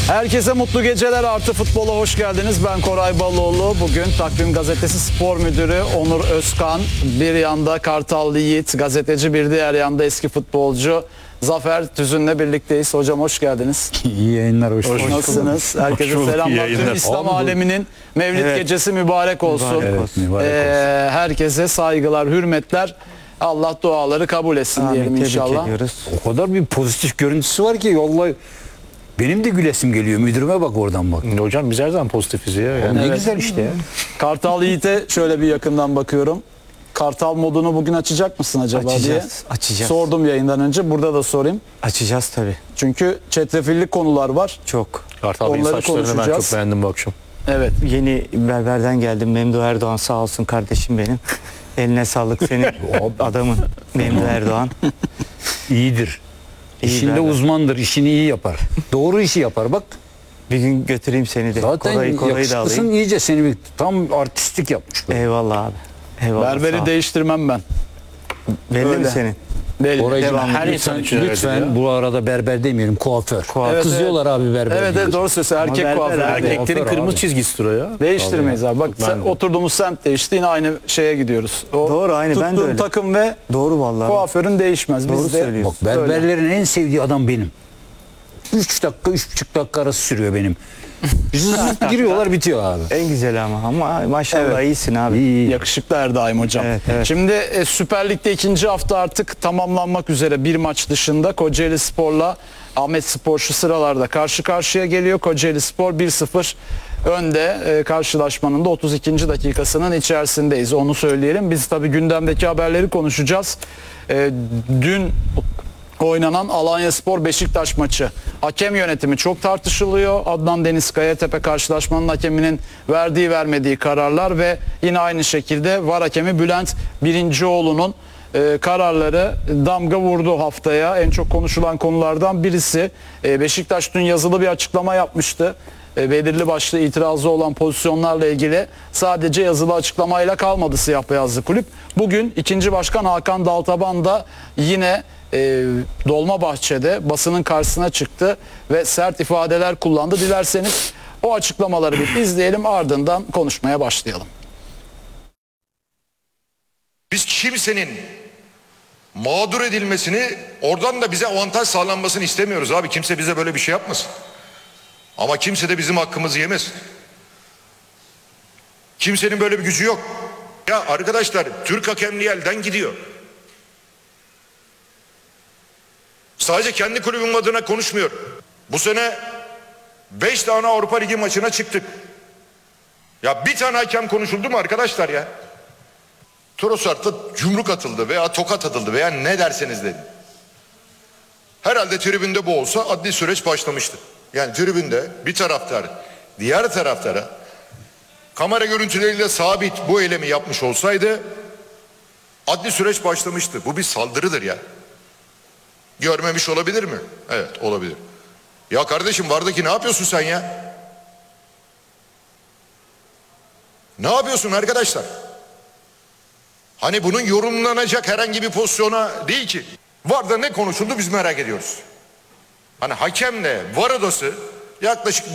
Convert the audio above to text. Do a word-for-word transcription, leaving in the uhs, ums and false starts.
Herkese mutlu geceler, Artı Futbol'a hoş geldiniz. Ben Koray Baloğlu. Bugün Takvim Gazetesi Spor Müdürü Onur Özkan, bir yanda Kartal Yiğit, gazeteci, bir diğer yanda eski futbolcu Zafer Tüzün'le birlikteyiz. Hocam hoş geldiniz. İyi yayınlar, hoş bulduk. Nasılsınız? Herkese selamlar. Tüm İslam aleminin Mevlid evet. gecesi mübarek olsun. Mübarek olsun. Evet, mübarek ee, olsun. Herkese saygılar, hürmetler. Allah duaları kabul etsin Amin, diyelim inşallah. Ediyoruz. O kadar bir pozitif görüntüsü var ki vallahi benim de gülesim geliyor. Müdürüme bak, oradan bak. Hocam biz her zaman pozitifiz ya. Yani. Ne Evet. güzel işte ya. Kartal Yiğit'e şöyle bir yakından bakıyorum. Kartal modunu bugün açacak mısın acaba açacağız, diye açacağız. sordum yayından önce. Burada da sorayım. Açacağız tabii. Çünkü çetrefilli konular var. Çok. Kartal Bey'in saçlarını ben çok beğendim bu akşam. Evet. Yeni berberden geldim. Memduh Erdoğan sağ olsun kardeşim benim. Eline sağlık senin adamın Memduh Erdoğan. İyidir. İyi İşinde berber. uzmandır, işini iyi yapar. Doğru işi yapar bak. Bir gün götüreyim seni de. Zaten Koray'ı, Koray'ı da yakışıklısın, alayım. iyice seni bir tam artistik yapmış. Böyle. Eyvallah abi. Eyvallah. Berberi değiştirmem ben. Belli mi Öyle. senin? Belli. Orayı Devamlı. Her lütfen, insan için öyle lütfen ya. bu arada berber demeyelim, kuaför. Kuaför. Evet, Kızıyorlar abi berber. Evet, evet doğru söylüyorsun. Erkek berber, kuaförü. erkek. değil. Erkeklerin Kuaför kırmızı abi. çizgisi o ya. Değiştirmeyiz abi. Bak sen, Ben de. oturduğumuz semt değişti, yine aynı şeye gidiyoruz. O Doğru, aynı, ben de tuttuğun öyle. takım ve Doğru vallahi. kuaförün değişmez. Doğru Biz de söylüyorsun. Bak, berberlerin en sevdiği adam benim. üç dakika, üç buçuk dakika arası sürüyor benim. Zıt giriyorlar, bitiyor abi. En güzel ama. Ama maşallah Evet. iyisin abi. İyi. yakışıklı her daim hocam. Evet, evet. Şimdi e, Süper Lig'de ikinci hafta artık tamamlanmak üzere, bir maç dışında Kocaeli Spor'la Ahmet Spor şu sıralarda karşı karşıya geliyor. Kocaeli Spor bir sıfır önde, e, karşılaşmanın da otuz ikinci dakikasının içerisindeyiz. Onu söyleyelim. Biz tabii gündemdeki haberleri konuşacağız. E, dün oynanan Alanyaspor Beşiktaş maçı. Hakem yönetimi çok tartışılıyor. Adnan Deniz Kayatepe karşılaşmanın hakeminin verdiği vermediği kararlar ve yine aynı şekilde VAR hakemi Bülent Birincioğlu'nun e, kararları damga vurdu haftaya. En çok konuşulan konulardan birisi. E, Beşiktaş dün yazılı bir açıklama yapmıştı. E, belirli başlı itirazı olan pozisyonlarla ilgili sadece yazılı açıklamayla kalmadı siyah beyazlı kulüp. Bugün ikinci başkan Hakan Daltaban da yine e, Dolmabahçe'de basının karşısına çıktı ve sert ifadeler kullandı. Dilerseniz o açıklamaları bir izleyelim, ardından konuşmaya başlayalım. Biz kimsenin mağdur edilmesini, oradan da bize avantaj sağlanmasını istemiyoruz abi. Kimse bize böyle bir şey yapmasın. Ama kimse de bizim hakkımızı yemesin. Kimsenin böyle bir gücü yok. Ya arkadaşlar, Türk hakemliği elden gidiyor. Sadece kendi kulübüm adına konuşmuyorum. Bu sene beş tane Avrupa Ligi maçına çıktık. Ya bir tane hakem konuşuldu mu arkadaşlar ya? Trossard'da yumruk atıldı veya tokat atıldı veya ne derseniz deyin. Herhalde tribünde bu olsa adli süreç başlamıştı. Yani tribünde bir taraftar diğer taraftara kamera görüntüleriyle sabit bu eylemi yapmış olsaydı adli süreç başlamıştı. Bu bir saldırıdır ya. Görmemiş olabilir mi? Evet, olabilir. Ya kardeşim, vardaki ne yapıyorsun sen ya? Ne yapıyorsun arkadaşlar? Hani bunun yorumlanacak herhangi bir pozisyona değil ki. Varda ne konuşuldu biz merak ediyoruz. Hani hakemle var odası yaklaşık